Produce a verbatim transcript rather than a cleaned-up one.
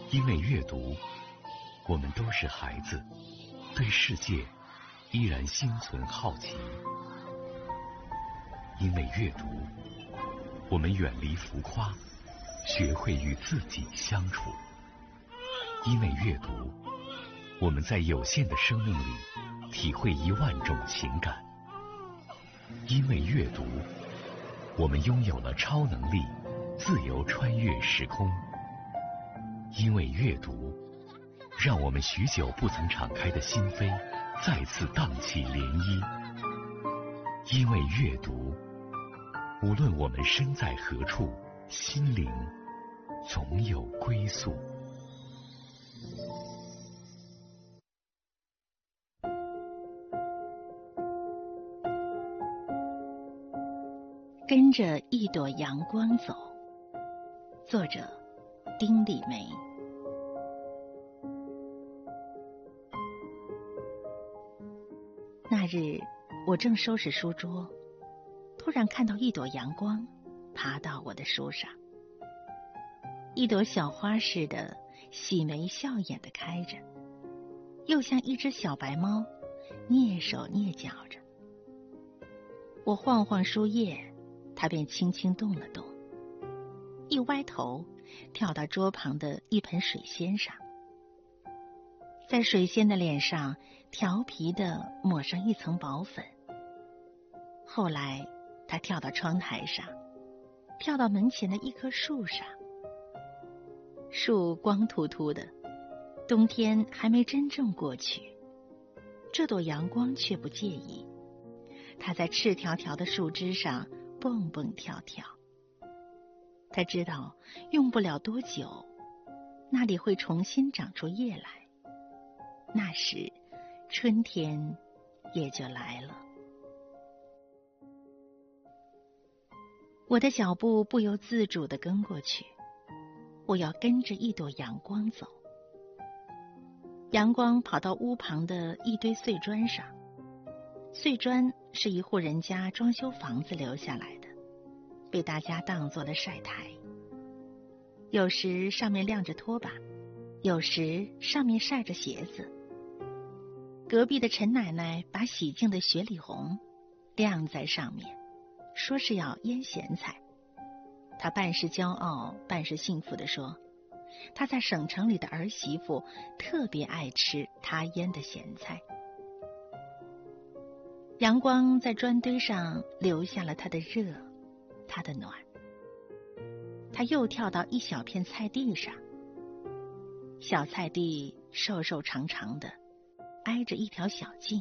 因为阅读，我们都是孩子，对世界依然心存好奇。因为阅读，我们远离浮夸，学会与自己相处。因为阅读，我们在有限的生命里体会一万种情感。因为阅读，我们拥有了超能力，自由穿越时空。因为阅读，让我们许久不曾敞开的心扉再次荡起涟漪。因为阅读，无论我们身在何处，心灵总有归宿。 跟着一朵阳光走，作者丁立梅。那日我正收拾书桌，突然看到一朵阳光爬到我的书上，一朵小花似的喜眉笑眼地开着，又像一只小白猫蹑手蹑脚着。我晃晃书页，它便轻轻动了动，一歪头跳到桌旁的一盆水仙上，在水仙的脸上调皮地抹上一层薄粉。后来它跳到窗台上，跳到门前的一棵树上。树光秃秃的，冬天还没真正过去，这朵阳光却不介意，它在赤条条的树枝上蹦蹦跳跳。他知道用不了多久，那里会重新长出叶来，那时春天也就来了。我的脚步不由自主地跟过去，我要跟着一朵阳光走。阳光跑到屋旁的一堆碎砖上，碎砖是一户人家装修房子留下来的，被大家当作了晒台。有时上面晾着拖把，有时上面晒着鞋子。隔壁的陈奶奶把洗净的雪里红晾在上面，说是要腌咸菜。她半是骄傲半是幸福地说，她在省城里的儿媳妇特别爱吃她腌的咸菜。阳光在砖堆上留下了它的热，它的暖。他又跳到一小片菜地上，小菜地瘦瘦长长的，挨着一条小径。